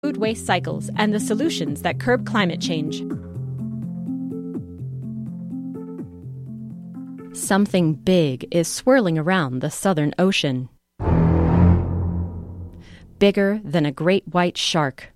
food waste cycles and the solutions that curb climate change. Something big is swirling around the Southern Ocean. Bigger than a great white shark.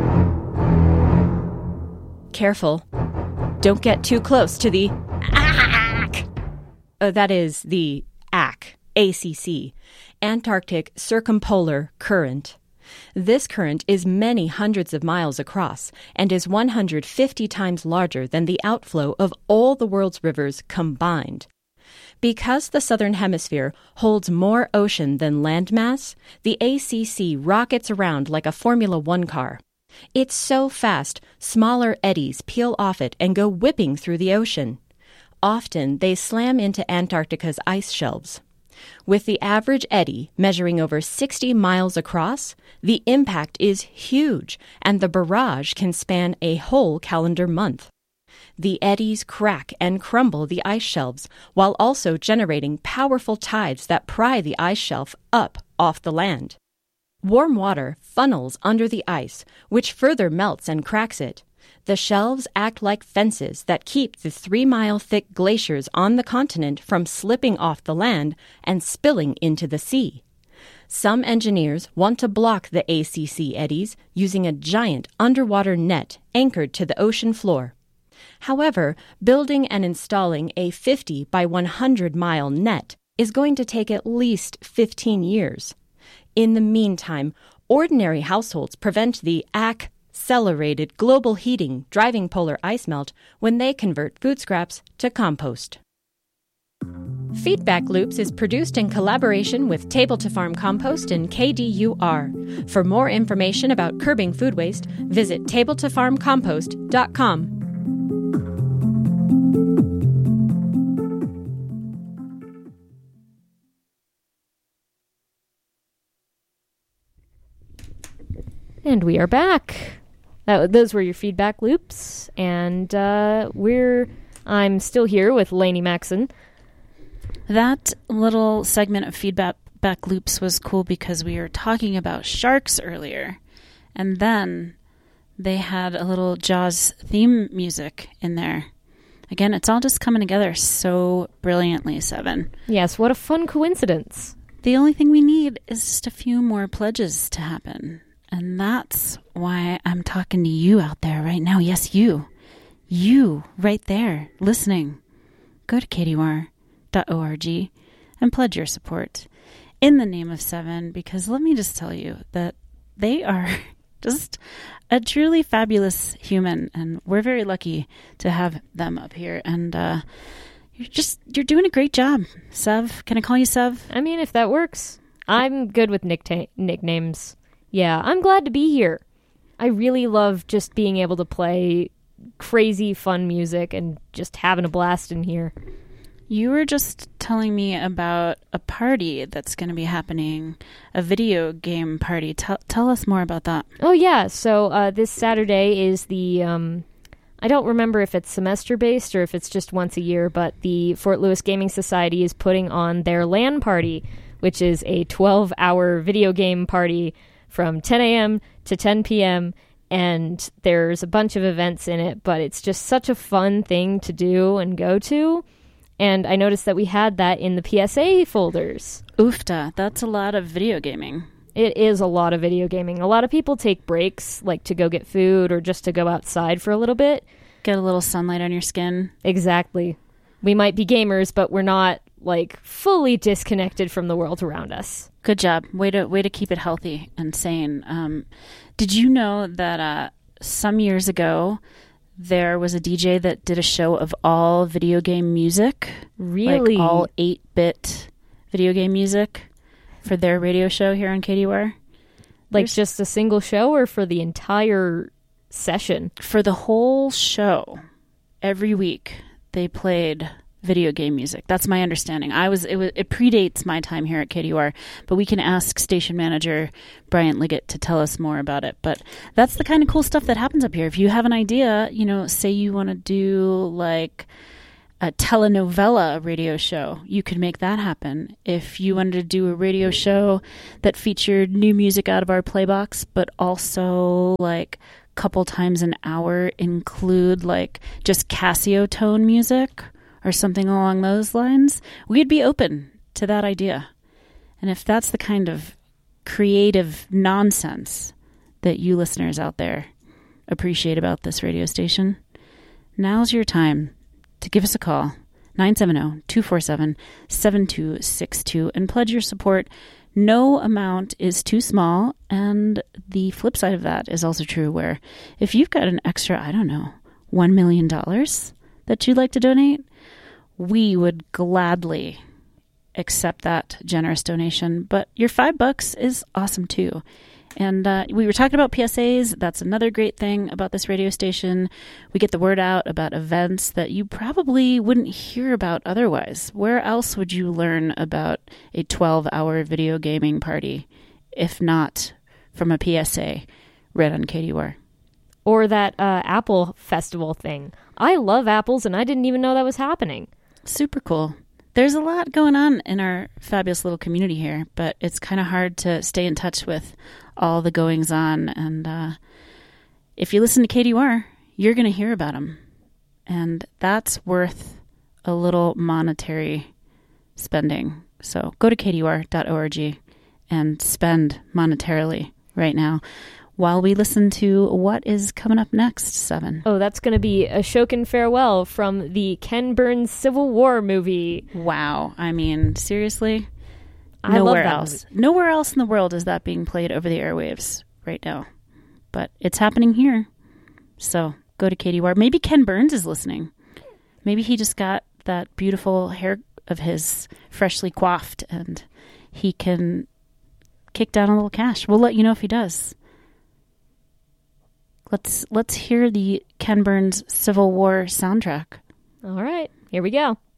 Careful. Don't get too close to the ACC. That is the ACC, ACC, Antarctic Circumpolar Current. This current is many hundreds of miles across and is 150 times larger than the outflow of all the world's rivers combined. Because the Southern Hemisphere holds more ocean than landmass, the ACC rockets around like a Formula One car. It's so fast, smaller eddies peel off it and go whipping through the ocean. Often, they slam into Antarctica's ice shelves. With the average eddy measuring over 60 miles across, the impact is huge, and the barrage can span a whole calendar month. The eddies crack and crumble the ice shelves, while also generating powerful tides that pry the ice shelf up off the land. Warm water funnels under the ice, which further melts and cracks it. The shelves act like fences that keep the 3-mile-thick glaciers on the continent from slipping off the land and spilling into the sea. Some engineers want to block the ACC eddies using a giant underwater net anchored to the ocean floor. However, building and installing a 50 by 100-mile net is going to take at least 15 years. In the meantime, ordinary households prevent the accelerated global heating driving polar ice melt when they convert food scraps to compost. Feedback Loops is produced in collaboration with Table to Farm Compost and KDUR. For more information about curbing food waste, visit tabletofarmcompost.com. And we are back. Those were your feedback loops, and I'm still here with Lainey Maxon. That little segment of feedback loops was cool because we were talking about sharks earlier, and then they had a little Jaws theme music in there. Again, it's all just coming together so brilliantly, Seven. Yes, what a fun coincidence. The only thing we need is just a few more pledges to happen. And that's why I'm talking to you out there right now. Yes, you. You right there listening. Go to KDUR.org and pledge your support in the name of Seven, because let me just tell you that they are just a truly fabulous human, and we're very lucky to have them up here. And you're doing a great job, Sev. Can I call you Sev? I mean, if that works. I'm good with nicknames. Yeah, I'm glad to be here. I really love just being able to play crazy, fun music and just having a blast in here. You were just telling me about a party that's going to be happening, a video game party. Tell us more about that. Oh, yeah. So this Saturday is the, I don't remember if it's semester-based or if it's just once a year, but the Fort Lewis Gaming Society is putting on their LAN party, which is a 12-hour video game party from 10 a.m. to 10 p.m., and there's a bunch of events in it, but it's just such a fun thing to do and go to. And I noticed that we had that in the PSA folders. Oofta, that's a lot of video gaming. It is a lot of video gaming. A lot of people take breaks, like to go get food or just to go outside for a little bit. Get a little sunlight on your skin. Exactly. We might be gamers, but we're not, like, fully disconnected from the world around us. Good job. Way to keep it healthy and sane. Did you know that some years ago there was a DJ that did a show of all video game music? Really? Like all 8-bit video game music for their radio show here on KDUR? Like just a single show or for the entire session? For the whole show. Every week they played video game music. That's my understanding. It predates my time here at KDUR, but we can ask station manager Bryant Liggett to tell us more about it. But that's the kind of cool stuff that happens up here. If you have an idea, say you want to do like a telenovela radio show, you could make that happen. If you wanted to do a radio show that featured new music out of our playbox, but also like a couple times an hour include like just Casio tone music or something along those lines, we'd be open to that idea. And if that's the kind of creative nonsense that you listeners out there appreciate about this radio station, now's your time to give us a call, 970-247-7262, and pledge your support. No amount is too small, and the flip side of that is also true, where if you've got an extra, I don't know, $1 million that you'd like to donate, we would gladly accept that generous donation. But your $5 is awesome too. And we were talking about PSAs. That's another great thing about this radio station. We get the word out about events that you probably wouldn't hear about otherwise. Where else would you learn about a 12-hour video gaming party, if not from a PSA read on KDUR? Or that Apple Festival thing. I love apples, and I didn't even know that was happening. Super cool. There's a lot going on in our fabulous little community here, but it's kind of hard to stay in touch with all the goings on. And if you listen to KDUR, you're going to hear about them. And that's worth a little monetary spending. So go to kdur.org and spend monetarily right now while we listen to what is coming up next, Seven. Oh, that's going to be Ashokan Farewell from the Ken Burns Civil War movie. Wow. I mean, seriously? I love Nowhere that else. movie. Nowhere else in the world is that being played over the airwaves right now. But it's happening here. So go to KDUR. Maybe Ken Burns is listening. Maybe he just got that beautiful hair of his freshly coiffed and he can kick down a little cash. We'll let you know if he does. Let's hear the Ken Burns Civil War soundtrack. All right, here we go.